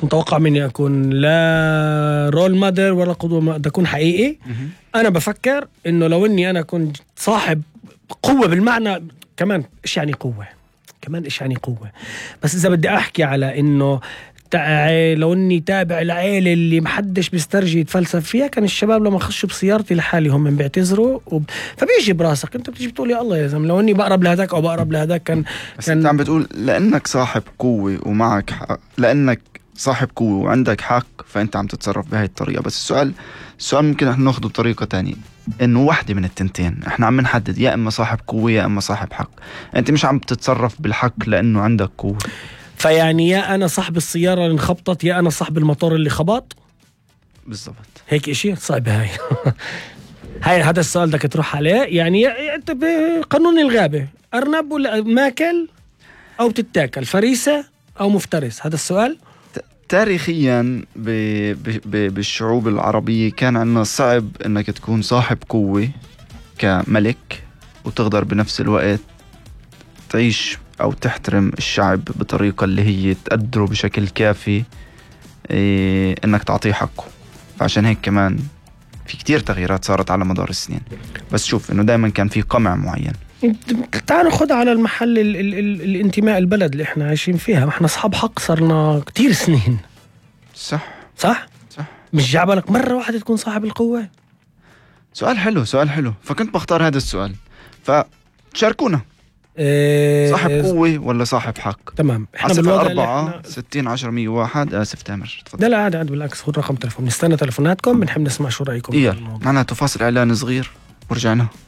مش متوقع مني أكون لا رول مادر ولا قدوة، بدي أكون حقيقي. أنا بفكر إنه لو إني أنا كنت صاحب قوة بالمعنى، كمان إيش يعني قوة، كمان إيش يعني قوة، بس إذا بدي أحكي على إنه لو إني تابع العيلة اللي محدش بيسترجي يتفلسف فيها، كان الشباب لما خشوا بسيارتي لحالي هم بيعتذروا فبيجي براسك أنت بتيجي بتقول يا الله يا زلمة، لو إني بقرب لهداك أو بقرب لهداك كان. بس أنت عم بتقول لأنك صاحب قوة ومعك حق، لأنك صاحب قوة وعندك حق فأنت عم تتصرف بهاي الطريقة. بس السؤال ممكن احنا ناخده بطريقة تانية، إنه واحدة من التنتين احنا عم نحدد، يا إما صاحب قوة يا إما صاحب حق. أنت مش عم تتصرف بالحق لأنه عندك قوة، فيعني يا أنا صاحب السيارة اللي انخبطت يا أنا صاحب الموتور اللي خبط. بالضبط. هيك إشي صعب هاي. هاي هذا السؤال بدك تروح عليه، يعني أنت بقانون الغابة أرنب ولا ماكل أو بتتاكل، فريسة أو مفترس؟ هذا السؤال. تاريخيا بالشعوب العربية كان عندنا صعب انك تكون صاحب قوة كملك وتقدر بنفس الوقت تعيش او تحترم الشعب بطريقة اللي هي تقدره بشكل كافي، انك تعطيه حقه. فعشان هيك كمان في كتير تغييرات صارت على مدار السنين. بس شوف انه دائما كان في قمع معين. تعال ناخد على المحل الانتماء، البلد اللي احنا عايشين فيها، احنا اصحاب حق صرنا كتير سنين. صح. مش جعبلك مرة واحدة تكون صاحب القوة؟ سؤال حلو. فكنت بختار هذا السؤال، فتشاركونا. صاحب قوة ولا صاحب حق؟ تمام. احنا بالوضع 46010 آسف تامر تفضل. لا عاد بالعكس، خذ رقم تلفون، نستنى تلفوناتكم، بنحب نسمع شو رأيكم. معنا تفاصيل إعلان صغير ورجعنا.